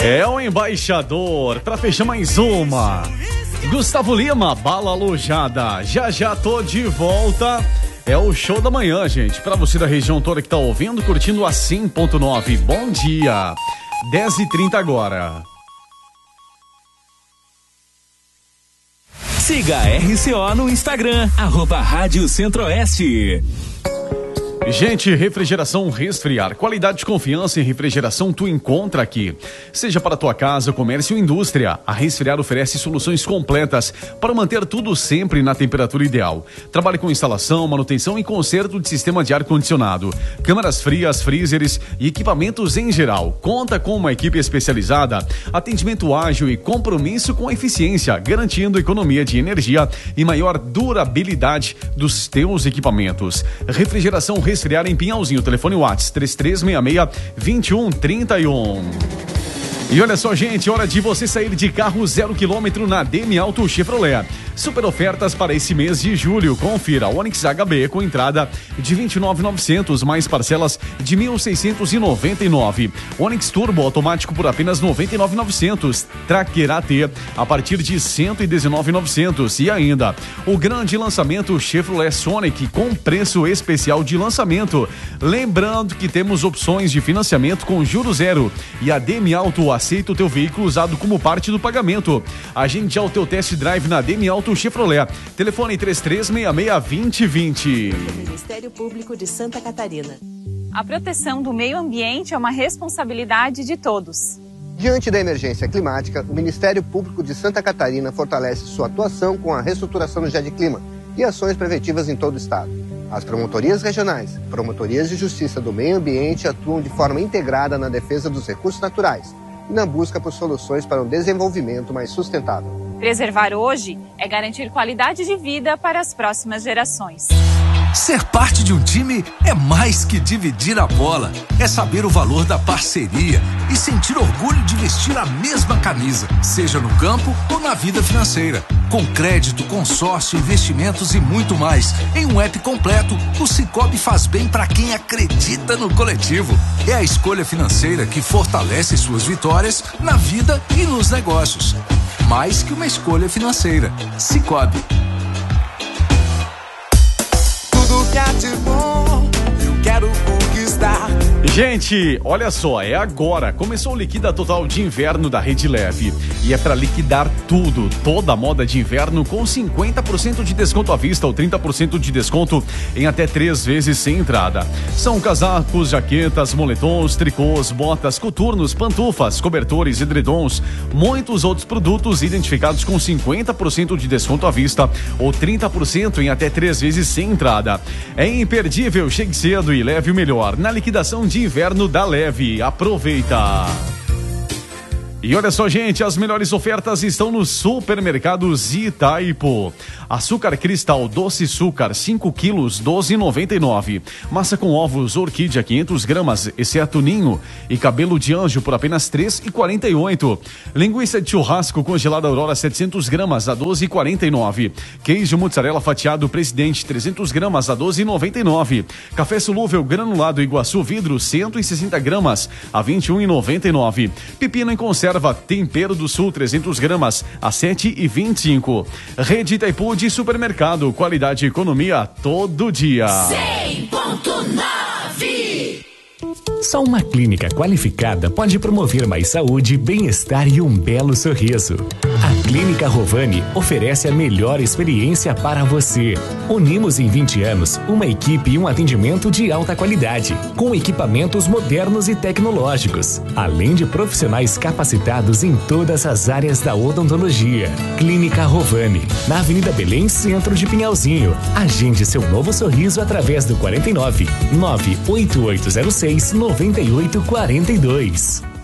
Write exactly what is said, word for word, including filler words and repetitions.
É o embaixador, pra fechar mais uma. Gustavo Lima, Bala Alojada. Já já tô de volta. É o show da manhã, gente. Pra você da região toda que tá ouvindo, curtindo a cem ponto nove. Bom dia. dez e trinta agora. Siga a R C O no Instagram, arroba Rádio Centro-Oeste. Gente, refrigeração Resfriar. Qualidade de confiança em refrigeração tu encontra aqui. Seja para tua casa, comércio ou indústria, a Resfriar oferece soluções completas para manter tudo sempre na temperatura ideal. Trabalhe com instalação, manutenção e conserto de sistema de ar-condicionado, câmaras frias, freezers e equipamentos em geral. Conta com uma equipe especializada, atendimento ágil e compromisso com a eficiência, garantindo economia de energia e maior durabilidade dos teus equipamentos. Refrigeração Resfriar Resfriar em Pinhalzinho, telefone WhatsApp três três seis seis, dois um três um. E olha só, gente, hora de você sair de carro zero quilômetro na D M Auto Chevrolet. Super ofertas para esse mês de julho. Confira Onix H B com entrada de vinte e nove mil e novecentos mais parcelas de mil seiscentos e noventa e nove. Onix Turbo automático por apenas noventa e nove mil e novecentos. Tracker A T a partir de cento e dezenove mil e novecentos. E ainda o grande lançamento Chevrolet Sonic com preço especial de lançamento. Lembrando que temos opções de financiamento com juros zero e a D M Auto aceita o teu veículo usado como parte do pagamento. Agende já o teu test drive na D M Auto Chevrolet. Telefone três três seis seis, dois zero dois zero. Ministério Público de Santa Catarina. A proteção do meio ambiente é uma responsabilidade de todos. Diante da emergência climática, o Ministério Público de Santa Catarina fortalece sua atuação com a reestruturação do GEDclima e ações preventivas em todo o estado. As promotorias regionais, promotorias de justiça do meio ambiente atuam de forma integrada na defesa dos recursos naturais e na busca por soluções para um desenvolvimento mais sustentável. Preservar hoje é garantir qualidade de vida para as próximas gerações. Ser parte de um time é mais que dividir a bola. É saber o valor da parceria e sentir orgulho de vestir a mesma camisa, seja no campo ou na vida financeira. Com crédito, consórcio, investimentos e muito mais. Em um app completo, o Sicoob faz bem para quem acredita no coletivo. É a escolha financeira que fortalece suas vitórias na vida e nos negócios. Mais que uma escolha financeira. Sicoob. Tudo que há de bom, eu quero conquistar. Gente, olha só, é agora. Começou o Liquida Total de Inverno da Rede Leve. E é para liquidar tudo, toda a moda de inverno com cinquenta por cento de desconto à vista ou trinta por cento de desconto em até três vezes sem entrada. São casacos, jaquetas, moletons, tricôs, botas, coturnos, pantufas, cobertores, edredons, muitos outros produtos identificados com cinquenta por cento de desconto à vista ou trinta por cento em até três vezes sem entrada. É imperdível, chegue cedo e leve o melhor na liquidação de inverno da Leve. Aproveita! E olha só, gente, as melhores ofertas estão nos supermercados Itaipu. Açúcar Cristal Doce Açúcar, cinco quilos, doze reais e noventa e nove. Massa com ovos Orquídea, quinhentas gramas, exceto ninho. E cabelo de anjo por apenas três reais e quarenta e oito. Linguiça de churrasco congelada Aurora, setecentas gramas, a doze reais e quarenta e nove. Queijo mussarela fatiado Presidente, trezentas gramas, a doze reais e noventa e nove. Café solúvel granulado Iguaçu Vidro, cento e sessenta gramas, a vinte e um reais e noventa e nove. Pepino em conserva Tempero do Sul, trezentas gramas, a sete reais e vinte e cinco. Rede Itaipu de supermercado, qualidade e economia todo dia. cem ponto nove. Só uma clínica qualificada pode promover mais saúde, bem-estar e um belo sorriso. A Clínica Rovani oferece a melhor experiência para você. Unimos em vinte anos uma equipe e um atendimento de alta qualidade, com equipamentos modernos e tecnológicos, além de profissionais capacitados em todas as áreas da odontologia. Clínica Rovani, na Avenida Belém, centro de Pinhalzinho. Agende seu novo sorriso através do quarenta e nove, nove oito oito zero seis, nove oito quatro dois.